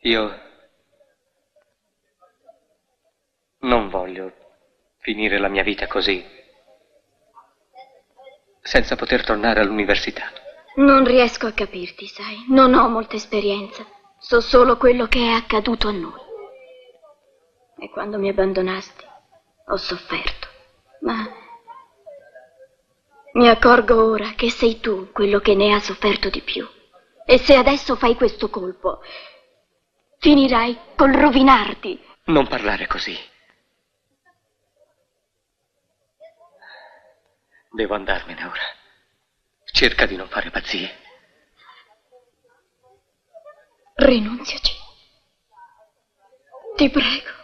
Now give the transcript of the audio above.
Io non voglio finire la mia vita così, senza poter tornare all'università. Non riesco a capirti, sai. Non ho molta esperienza. So solo quello che è accaduto a noi. E quando mi abbandonasti, ho sofferto. Ma mi accorgo ora che sei tu quello che ne ha sofferto di più. E se adesso fai questo colpo, finirai col rovinarti. Non parlare così. Devo andarmene ora. Cerca di non fare pazzie. Rinunziaci. Ti prego.